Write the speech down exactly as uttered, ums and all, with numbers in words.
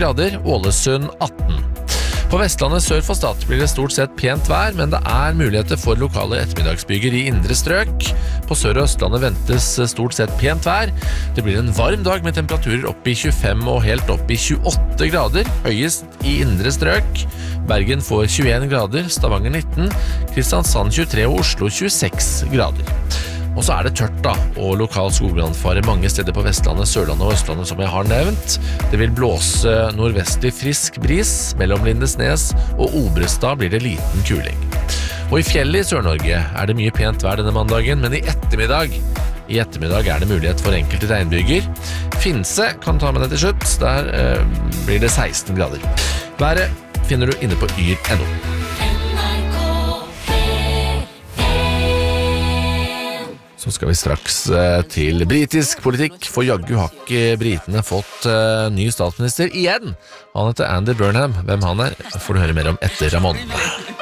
grader, Ålesund atten. På Vestlandet sør for Stad blir det stort sett pent vær, men det er muligheter for lokale ettermiddagsbyger i indre strøk. På Sør- og Østlandet ventes stort sett pent vær. Det blir en varm dag med temperaturer opp i tjuefem og helt opp i tjueåtte grader, høyest i indre strøk. Bergen får tjueen grader, Stavanger nitten, Kristiansand tjuetre og Oslo tjueseks grader. Og så er det tørt da, og lokal skogbrannfare mange steder på Vestlandet, Sørlandet og Østlandet som jeg har nevnt. Det vil blåse nordvestlig frisk bris, mellom Lindesnes og Obrestad blir det liten kuling. Og i fjellet i Sør-Norge er det mye pent vær denne mandagen, men i ettermiddag, i ettermiddag er det mulighet for enkelte regnbyger. Finse kan ta med det til slutt, der eh, blir det seksten grader. Været finner du inne på yr punktum no. Så skal vi straks til britisk politikk, for jaggu har ikke britene fått uh, ny statsminister igjen. Han heter Andy Burnham. Hvem han er, får du høre mer om etter Ramon.